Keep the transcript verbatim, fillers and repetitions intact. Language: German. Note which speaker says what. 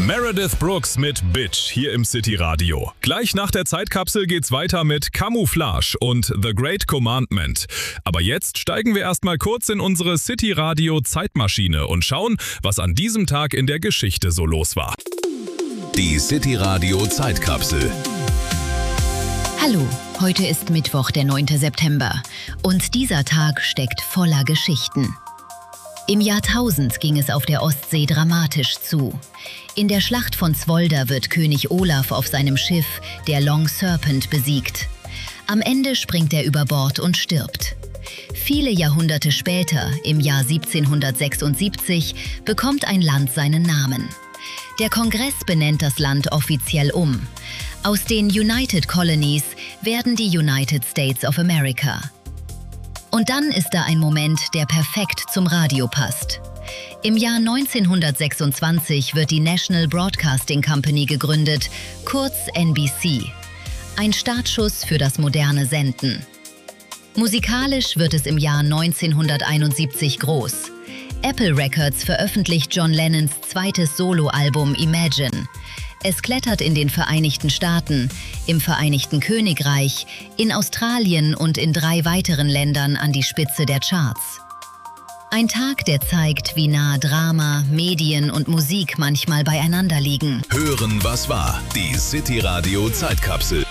Speaker 1: Meredith Brooks mit Bitch hier im City Radio. Gleich nach der Zeitkapsel geht's weiter mit Camouflage und The Great Commandment. Aber jetzt steigen wir erstmal kurz in unsere City Radio Zeitmaschine und schauen, was an diesem Tag in der Geschichte so los war.
Speaker 2: Die City Radio Zeitkapsel.
Speaker 3: Hallo, heute ist Mittwoch, der neunte September. Und dieser Tag steckt voller Geschichten. Im Jahr tausend ging es auf der Ostsee dramatisch zu. In der Schlacht von Svolder wird König Olaf auf seinem Schiff, der Long Serpent, besiegt. Am Ende springt er über Bord und stirbt. Viele Jahrhunderte später, im Jahr siebzehnhundertsechsundsiebzig, bekommt ein Land seinen Namen. Der Kongress benennt das Land offiziell um. Aus den United Colonies werden die United States of America. Und dann ist da ein Moment, der perfekt zum Radio passt. Im Jahr neunzehnhundertsechsundzwanzig wird die National Broadcasting Company gegründet, kurz N B C. Ein Startschuss für das moderne Senden. Musikalisch wird es im Jahr neunzehnhunderteinundsiebzig groß. Apple Records veröffentlicht John Lennons zweites Soloalbum Imagine. Es klettert in den Vereinigten Staaten, im Vereinigten Königreich, in Australien und in drei weiteren Ländern an die Spitze der Charts. Ein Tag, der zeigt, wie nah Drama, Medien und Musik manchmal beieinander liegen.
Speaker 2: Hören, was war. Die City Radio Zeitkapsel.